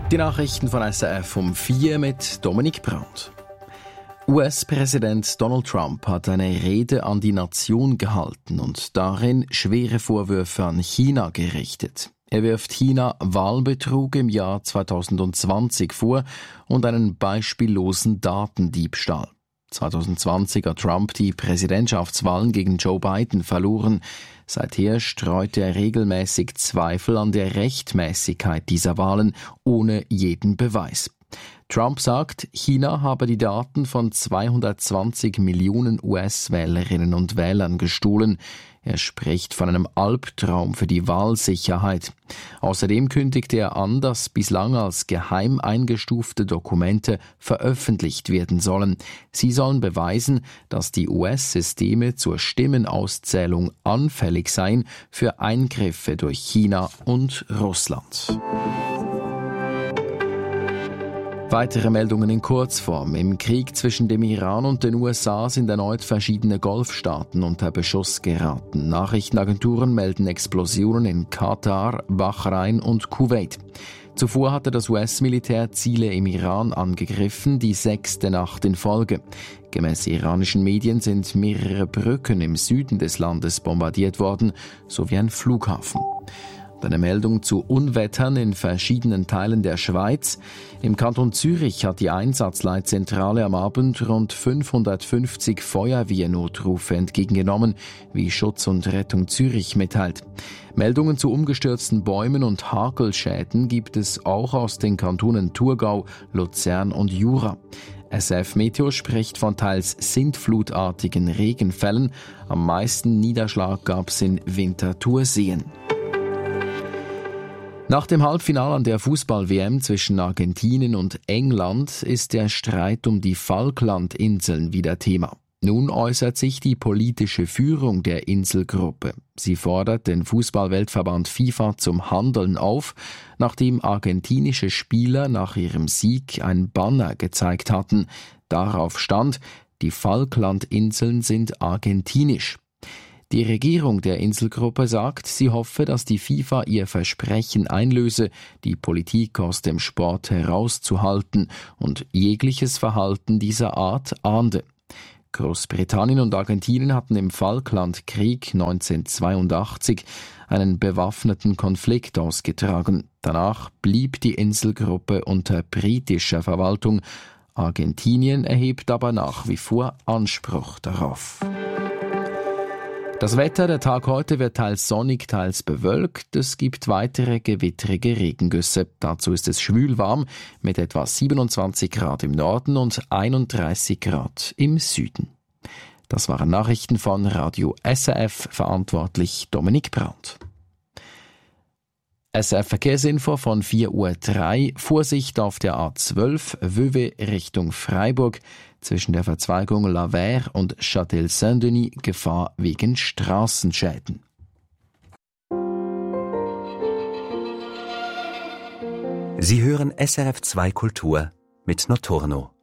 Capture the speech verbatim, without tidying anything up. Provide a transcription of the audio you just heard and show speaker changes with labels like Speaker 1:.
Speaker 1: Die Nachrichten von S R F um vier mit Dominik Brandt. U S-Präsident Donald Trump hat eine Rede an die Nation gehalten und darin schwere Vorwürfe an China gerichtet. Er wirft China Wahlbetrug im Jahr zwanzig zwanzig vor und einen beispiellosen Datendiebstahl. zwanzig zwanzig hat Trump die Präsidentschaftswahlen gegen Joe Biden verloren. Seither streute er regelmäßig Zweifel an der Rechtmäßigkeit dieser Wahlen ohne jeden Beweis. Trump sagt, China habe die Daten von zweihundertzwanzig Millionen U S-Wählerinnen und Wählern gestohlen. Er spricht von einem Albtraum für die Wahlsicherheit. Außerdem kündigte er an, dass bislang als geheim eingestufte Dokumente veröffentlicht werden sollen. Sie sollen beweisen, dass die U S-Systeme zur Stimmenauszählung anfällig seien für Eingriffe durch China und Russland. Weitere Meldungen in Kurzform. Im Krieg zwischen dem Iran und den U S A sind erneut verschiedene Golfstaaten unter Beschuss geraten. Nachrichtenagenturen melden Explosionen in Katar, Bahrain und Kuwait. Zuvor hatte das U S-Militär Ziele im Iran angegriffen, die sechste Nacht in Folge. Gemäß iranischen Medien sind mehrere Brücken im Süden des Landes bombardiert worden, sowie ein Flughafen. Eine Meldung zu Unwettern in verschiedenen Teilen der Schweiz. Im Kanton Zürich hat die Einsatzleitzentrale am Abend rund fünfhundertfünfzig Feuerwehrnotrufe entgegengenommen, wie Schutz und Rettung Zürich mitteilt. Meldungen zu umgestürzten Bäumen und Hagelschäden gibt es auch aus den Kantonen Thurgau, Luzern und Jura. S R F Meteo spricht von teils sintflutartigen Regenfällen. Am meisten Niederschlag gab es in Winterthurseen. Nach dem Halbfinale an der Fußball-W M zwischen Argentinien und England ist der Streit um die Falklandinseln wieder Thema. Nun äußert sich die politische Führung der Inselgruppe. Sie fordert den Fußball-Weltverband FIFA zum Handeln auf, nachdem argentinische Spieler nach ihrem Sieg ein Banner gezeigt hatten. Darauf stand, die Falklandinseln sind argentinisch. Die Regierung der Inselgruppe sagt, sie hoffe, dass die FIFA ihr Versprechen einlöse, die Politik aus dem Sport herauszuhalten und jegliches Verhalten dieser Art ahnde. Großbritannien und Argentinien hatten im Falklandkrieg neunzehnhundertzweiundachtzig einen bewaffneten Konflikt ausgetragen. Danach blieb die Inselgruppe unter britischer Verwaltung. Argentinien erhebt aber nach wie vor Anspruch darauf. Das Wetter, der Tag heute wird teils sonnig, teils bewölkt. Es gibt weitere gewittrige Regengüsse. Dazu ist es schwül warm mit etwa siebenundzwanzig Grad im Norden und einunddreißig Grad im Süden. Das waren Nachrichten von Radio S R F, verantwortlich Dominik Brandt. S R F Verkehrsinfo von vier Uhr drei. Vorsicht auf der A zwölf, Vevey Richtung Freiburg. Zwischen der Verzweigung La Verre und Châtel-Saint-Denis Gefahr wegen Straßenschäden.
Speaker 2: Sie hören S R F zwei Kultur mit Notorno.